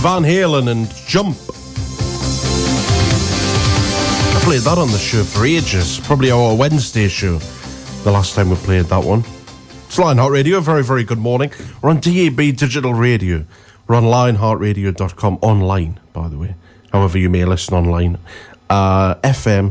Van Halen and Jump. I played that on the show for ages. Probably our Wednesday show, the last time we played that one. It's Lionheart Radio. Very, very good morning. We're on DAB Digital Radio. We're on lionheartradio.com, online, by the way. However you may listen online. FM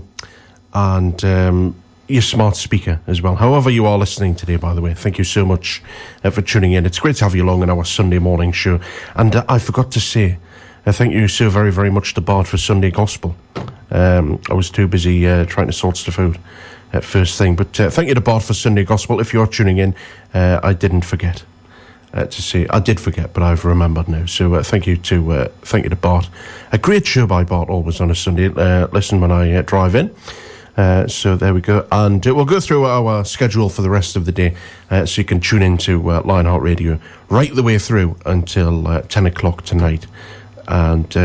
and your smart speaker as well. However you are listening today, by the way. Thank you so much for tuning in. It's great to have you along in our Sunday morning show. And I forgot to say, thank you so very, very much to Bart for Sunday Gospel. I was too busy trying to sort stuff out at first thing. But thank you to Bart for Sunday Gospel. If you're tuning in, I didn't forget to say. I did forget, but I've remembered now. So thank you to Bart. A great show by Bart always on a Sunday. Listen when I drive in. So there we go. And we'll go through our schedule for the rest of the day, so you can tune into Lionheart Radio right the way through until 10 o'clock tonight. And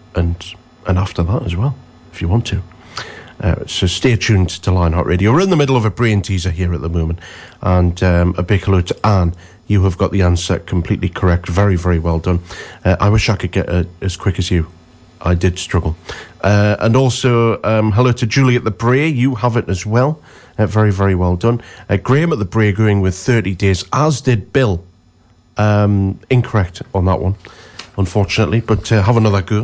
after that as well, if you want to. So stay tuned to Lionheart Radio. We're in the middle of a brain teaser here at the moment. And a big hello to Anne. You have got the answer completely correct. Very, very well done. I wish I could get as quick as you. I did struggle. And also, hello to Julie at the Bray. You have it as well. Very, very well done. Graham at the Bray going with 30 days, as did Bill. Incorrect on that one, unfortunately, but have another go.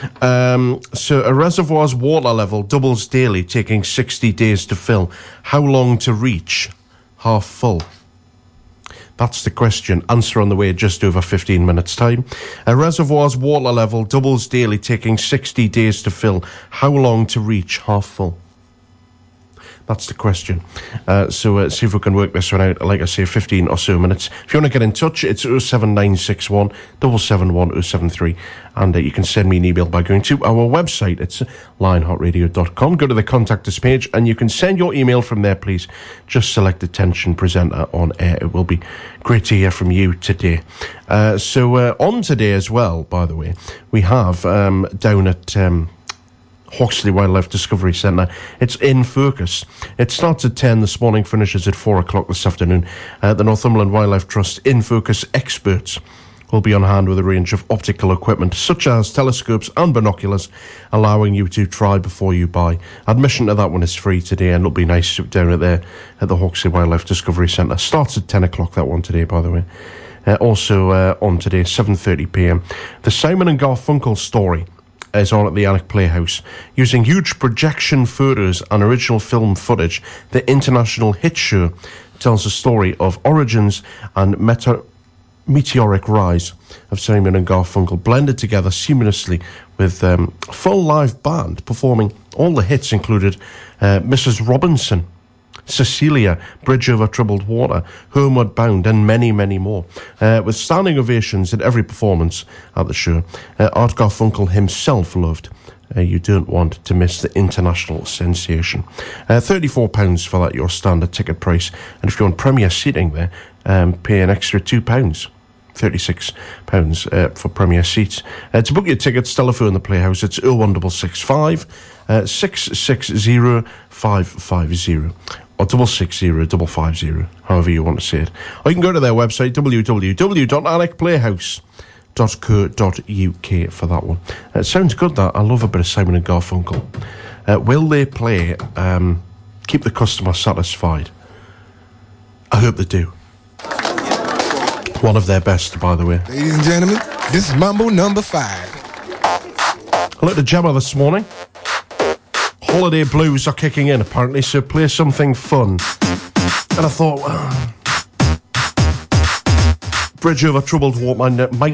So a reservoir's water level doubles daily, taking 60 days to fill. How long to reach half full? That's the question. Answer on the way, just over 15 minutes' time. A reservoir's water level doubles daily, taking 60 days to fill. How long to reach half full? That's the question. So see if we can work this one out. Like I say, 15 or so minutes. If you want to get in touch, it's 07961 771 073. And you can send me an email by going to our website. It's lionheartradio.com. Go to the Contact Us page and you can send your email from there, please. Just select Attention Presenter on air. It will be great to hear from you today. So on today as well, by the way, we have down at Hawksley Wildlife Discovery Centre. It's In Focus. It starts at 10 this morning, finishes at 4 o'clock this afternoon. The Northumberland Wildlife Trust In Focus experts will be on hand with a range of optical equipment, such as telescopes and binoculars, allowing you to try before you buy. Admission to that one is free today, and it'll be nice down at there at the Hawksley Wildlife Discovery Centre. Starts at 10 o'clock, that one today, by the way. Also on today, 7:30pm, the Simon and Garfunkel story is on at the Alec Playhouse. Using huge projection photos and original film footage, the international hit show tells the story of origins and meteoric rise of Simon and Garfunkel, blended together seamlessly with full live band performing all the hits, included Mrs. Robinson, Cecilia, Bridge Over Troubled Water, Homeward Bound, and many, many more. With standing ovations at every performance at the show, Art Garfunkel himself loved You Don't Want to Miss the International Sensation. £34 for that, your standard ticket price. And if you want premier seating there, pay an extra £2. £36 for premier seats. To book your tickets, telephone the Playhouse. It's 01665 660 550 or 660 however you want to say it. Or you can go to their website, www.alecplayhouse.co.uk for that one. It sounds good, that. I love a bit of Simon and Garfunkel. Will they play Keep the Customer Satisfied? I hope they do. One of their best, by the way. Ladies and gentlemen, this is Mambo number 5. Hello to Gemma this morning. Holiday blues are kicking in, apparently, so play something fun. And I thought, Bridge Over Troubled Water might